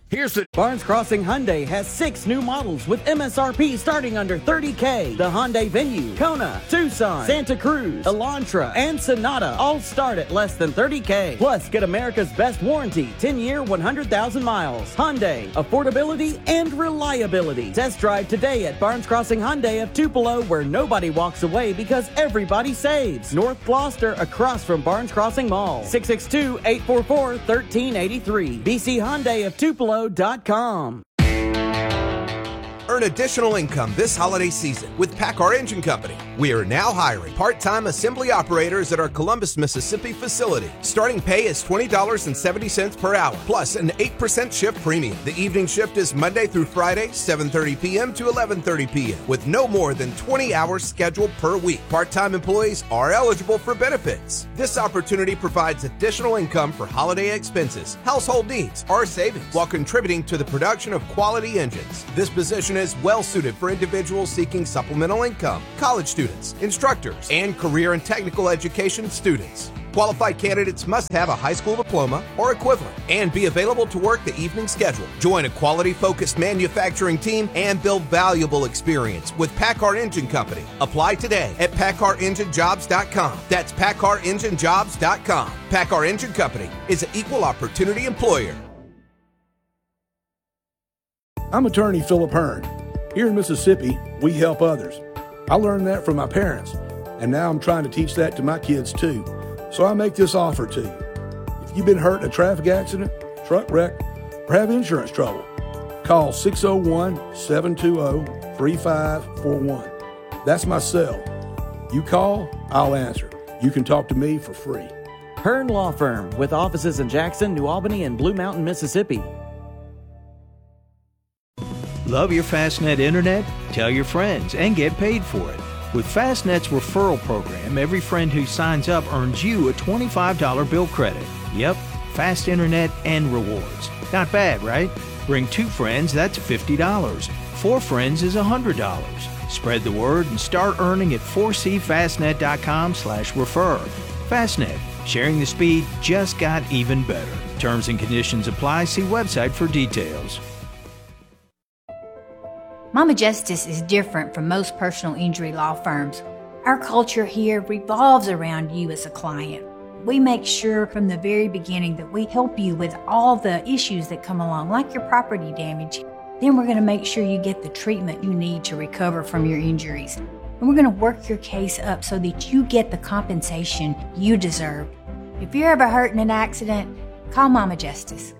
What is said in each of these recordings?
Here's the Barnes Crossing Hyundai has 6 new models with MSRP starting under $30K. The Hyundai Venue, Kona, Tucson, Santa Cruz, Elantra, and Sonata all start at less than $30K. Plus, get America's best warranty, 10-year, 100,000 miles. Hyundai, affordability and reliability. Test drive today at Barnes Crossing Hyundai of Tupelo, where nobody walks away because everybody saves. North Gloucester, across from Barnes Crossing Mall. 662-844-1383. BC Hyundai of Tupelo.com. Earn additional income this holiday season with PACCAR Engine Company. We are now hiring part-time assembly operators at our Columbus, Mississippi facility. Starting pay is $20.70 per hour, plus an 8% shift premium. The evening shift is Monday through Friday, 7:30 p.m. to 11:30 p.m., with no more than 20 hours scheduled per week. Part-time employees are eligible for benefits. This opportunity provides additional income for holiday expenses, household needs, or savings, while contributing to the production of quality engines. This position is well suited for individuals seeking supplemental income, college students, instructors, and career and technical education students. Qualified candidates must have a high school diploma or equivalent and be available to work the evening schedule. Join a quality-focused manufacturing team and build valuable experience with PACCAR Engine Company. Apply today at PACCAREngineJobs.com. That's PACCAREngineJobs.com. PACCAR Engine Company is an equal opportunity employer. I'm attorney Philip Hearn. Here in Mississippi, we help others. I learned that from my parents, and now I'm trying to teach that to my kids too. So I make this offer to you. If you've been hurt in a traffic accident, truck wreck, or have insurance trouble, call 601-720-3541. That's my cell. You call, I'll answer. You can talk to me for free. Hearn Law Firm, with offices in Jackson, New Albany, and Blue Mountain, Mississippi. Love your Fastnet internet? Tell your friends and get paid for it. With Fastnet's referral program, every friend who signs up earns you a $25 bill credit. Yep, fast internet and rewards. Not bad, right? Bring 2 friends, that's $50. 4 friends is $100. Spread the word and start earning at 4cfastnet.com/refer. Fastnet, sharing the speed just got even better. Terms and conditions apply. See website for details. Mama Justice is different from most personal injury law firms. Our culture here revolves around you as a client. We make sure from the very beginning that we help you with all the issues that come along, like your property damage. Then we're going to make sure you get the treatment you need to recover from your injuries. And we're going to work your case up so that you get the compensation you deserve. If you're ever hurt in an accident, call Mama Justice.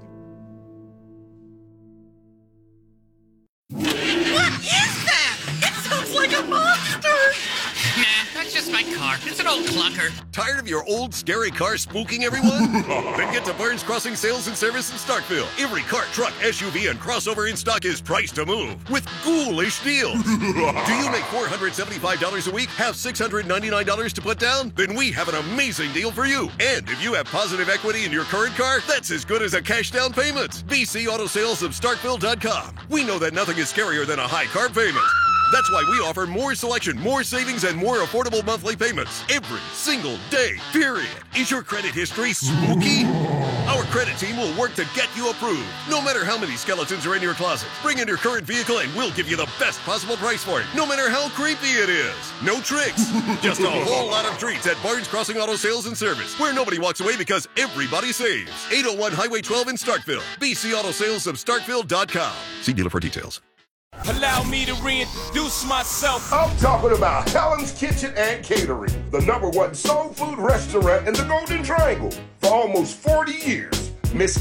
Like a monster! Nah, that's just my car. It's an old clunker. Tired of your old, scary car spooking everyone? Then get to Barnes Crossing Sales and Service in Starkville. Every car, truck, SUV, and crossover in stock is priced to move with ghoulish deals. Do you make $475 a week, have $699 to put down? Then we have an amazing deal for you. And if you have positive equity in your current car, that's as good as a cash down payment. BC Auto Sales of Starkville.com. We know that nothing is scarier than a high car payment. That's why we offer more selection, more savings, and more affordable monthly payments every single day, period. Is your credit history spooky? Our credit team will work to get you approved, no matter how many skeletons are in your closet. Bring in your current vehicle and we'll give you the best possible price for it, no matter how creepy it is. No tricks, just a whole lot of treats at Barnes Crossing Auto Sales and Service, where nobody walks away because everybody saves. 801 Highway 12 in Starkville. BC Auto Sales of Starkville.com. See dealer for details. Allow me to reintroduce myself. I'm talking about Helen's Kitchen and Catering, the #1 soul food restaurant in the Golden Triangle. For almost 40 years, Miss